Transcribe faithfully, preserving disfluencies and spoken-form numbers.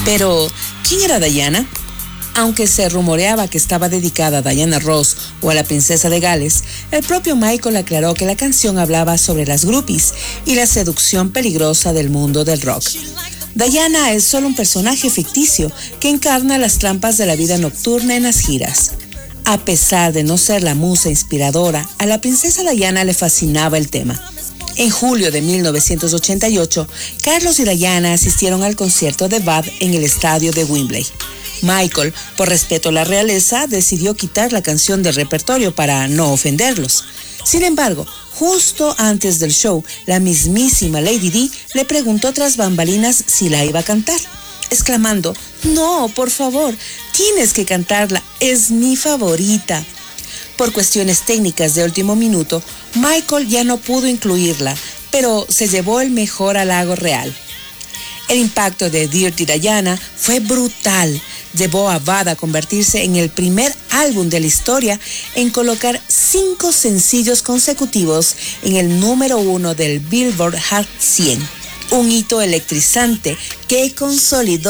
Pero, ¿quién era Diana? Aunque se rumoreaba que estaba dedicada a Diana Ross o a la princesa de Gales, el propio Michael aclaró que la canción hablaba sobre las groupies y la seducción peligrosa del mundo del rock. Diana es solo un personaje ficticio que encarna las trampas de la vida nocturna en las giras. A pesar de no ser la musa inspiradora, a la princesa Diana le fascinaba el tema. En julio de mil novecientos ochenta y ocho, Carlos y Diana asistieron al concierto de Bad en el estadio de Wembley. Michael, por respeto a la realeza, decidió quitar la canción del repertorio para no ofenderlos. Sin embargo, justo antes del show, la mismísima Lady Di le preguntó tras bambalinas si la iba a cantar, exclamando: «No, por favor, tienes que cantarla, es mi favorita». Por cuestiones técnicas de último minuto, Michael ya no pudo incluirla, pero se llevó el mejor halago real. El impacto de Dirty Diana fue brutal. Llevó a Bad a convertirse en el primer álbum de la historia en colocar cinco sencillos consecutivos en el número uno del Billboard Hot cien. Un hito electrizante que consolidó